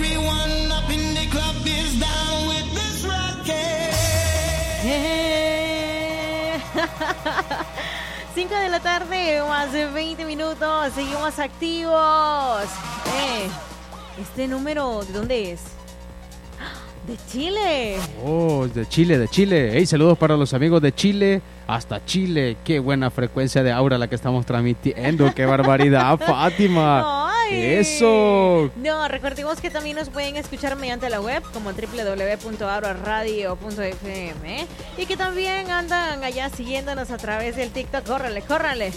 Everyone up in the club is down with this rocket. 5 de la tarde, más de 20 minutos, seguimos activos. Este número, ¿de dónde es? De Chile. Oh, de Chile. Hey, saludos para los amigos de Chile. Hasta Chile. Qué buena frecuencia de aura la que estamos transmitiendo. Qué barbaridad, Fátima. ¡Ay! Eso. No, recordemos que también nos pueden escuchar mediante la web como www.auraradio.fm y que también andan allá siguiéndonos a través del TikTok. Córrale.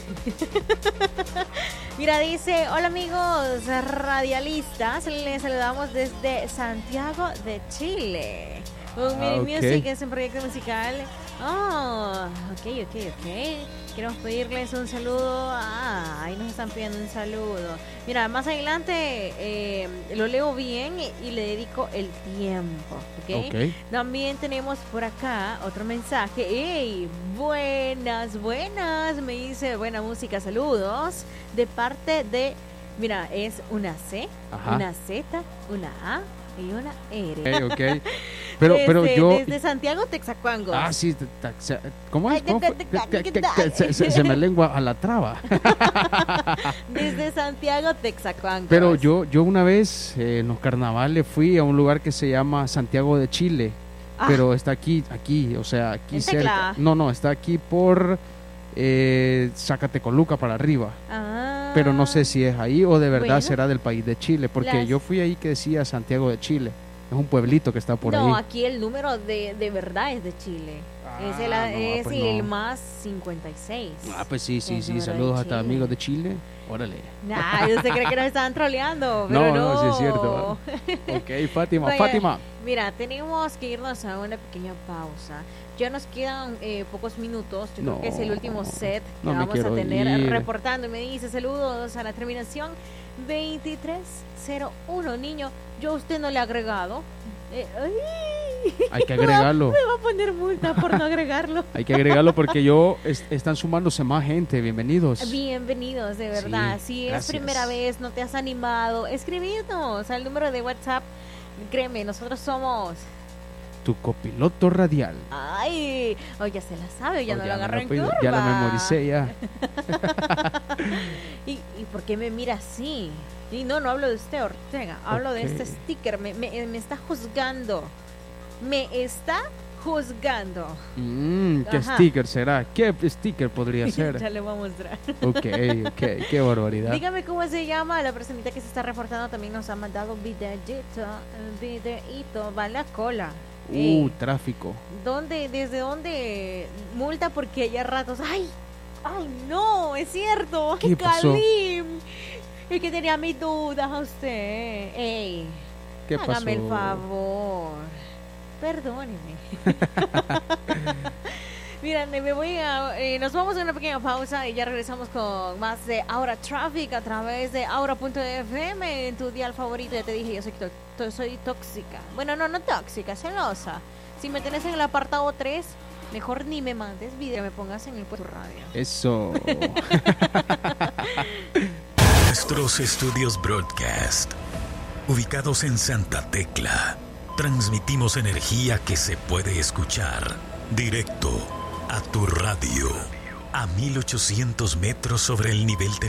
Mira, dice, hola amigos radialistas, les saludamos desde Santiago de Chile. Music es un proyecto musical. Oh, ok. Queremos pedirles un saludo. Ahí nos están pidiendo un saludo. Mira, más adelante lo leo bien y le dedico el tiempo. ¿Okay? También tenemos por acá otro mensaje. ¡Ey! Buenas. Me dice, buena música, saludos. De parte de, mira, es una C, una Z, una A y una R. Ok. Pero yo... Desde Santiago, Texacuango. Ah, sí. ¿Cómo es? Se me lengua a la traba. Desde Santiago, Texacuango. Pero yo una vez en los carnavales fui a un lugar que se llama Santiago de Chile. Pero está aquí, o sea, aquí cerca. No, está aquí por Zacatecoluca para arriba. Pero no sé si es ahí o de verdad será del país de Chile, porque yo fui ahí que decía Santiago de Chile. Es un pueblito que está por ahí. No, aquí el número de verdad es de Chile. Es el más 56. Pues sí. Saludos a tus amigos de Chile. Órale. ¿Usted cree que nos estaban troleando? Pero no, sí es cierto. Ok, Fátima. Mira, tenemos que irnos a una pequeña pausa. Ya nos quedan pocos minutos. Yo creo que es el último set que vamos a tener reportando. Me dice saludos a la terminación 2301. Niño, yo a usted no le he agregado. Hay que agregarlo. Me va a poner multa por no agregarlo. Hay que agregarlo porque están sumándose más gente. Bienvenidos, de verdad. Si es primera vez, no te has animado, escribirnos al número de WhatsApp. Créeme, nosotros somos tu copiloto radial. Ay, ya se la sabe, ya no lo agarró en curva. Ya la memoricé ya. ¿Y por qué me mira así? Y no hablo de usted, Ortega, hablo de este sticker. Me está juzgando. ¿Qué sticker será? ¿Qué sticker podría ser? Ya le voy a mostrar. Ok, qué barbaridad. Dígame cómo se llama la personita que se está reportando. También nos ha mandado videíto, va en la cola. Tráfico. ¿Desde dónde? Multa porque ya ratos. ¡Ay, no! Es cierto. ¿Qué pasó? Kalim, es que tenía mis dudas a usted. Ey, ¿qué pasó? Hágame el favor. Perdóneme. Mira, nos vamos a una pequeña pausa y ya regresamos con más de Aura Traffic a través de Aura.fm en tu dial favorito. Ya te dije, yo soy tóxica. Bueno, no tóxica, celosa. Si me tenés en el apartado 3, mejor ni me mandes video, me pongas en el puesto radio. Eso. Nuestros estudios broadcast, ubicados en Santa Tecla, transmitimos energía que se puede escuchar directo a tu radio, a 1800 metros sobre el nivel del